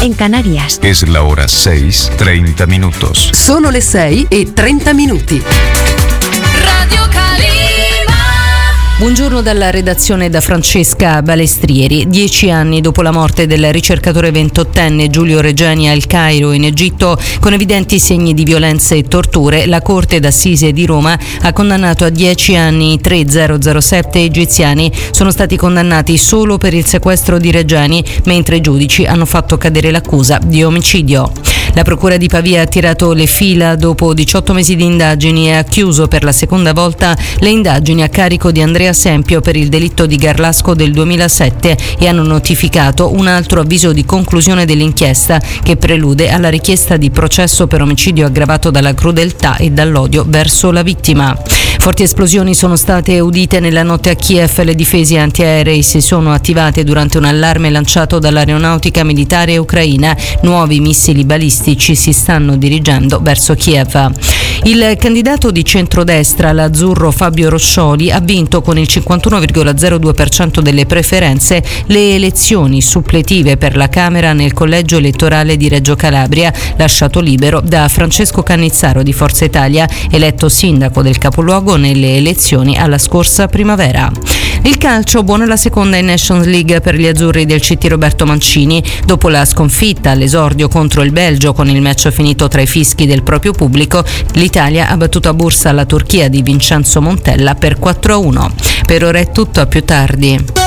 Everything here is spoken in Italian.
en Canarias. Es la hora 6:30 minutos. Sono le 6:30. Radio Calima. Buongiorno dalla redazione da Francesca Balestrieri. 10 anni dopo la morte del ricercatore 28enne Giulio Regeni al Cairo, in Egitto, con evidenti segni di violenze e torture, la Corte d'Assise di Roma ha condannato a 10 anni i 3007 egiziani. Sono stati condannati solo per il sequestro di Regeni, mentre i giudici hanno fatto cadere l'accusa di omicidio. La Procura di Pavia ha tirato le fila dopo 18 mesi di indagini e ha chiuso per la seconda volta le indagini a carico di Andrea Sempio per il delitto di Garlasco del 2007 e hanno notificato un altro avviso di conclusione dell'inchiesta che prelude alla richiesta di processo per omicidio aggravato dalla crudeltà e dall'odio verso la vittima. Forti esplosioni sono state udite nella notte a Kiev. Le difese antiaeree si sono attivate durante un allarme lanciato dall'aeronautica militare ucraina. Nuovi missili balistici si stanno dirigendo verso Kiev. Il candidato di centrodestra, l'azzurro Fabio Roscioli, ha vinto con il 51,02% delle preferenze le elezioni suppletive per la Camera nel collegio elettorale di Reggio Calabria, lasciato libero da Francesco Cannizzaro di Forza Italia, eletto sindaco del capoluogo nelle elezioni alla scorsa primavera. Il calcio, buona la seconda in Nations League per gli azzurri del CT Roberto Mancini. Dopo la sconfitta all'esordio contro il Belgio, con il match finito tra i fischi del proprio pubblico, l'Italia ha battuto a Bursa la Turchia di Vincenzo Montella per 4-1. Per ora è tutto, a più tardi.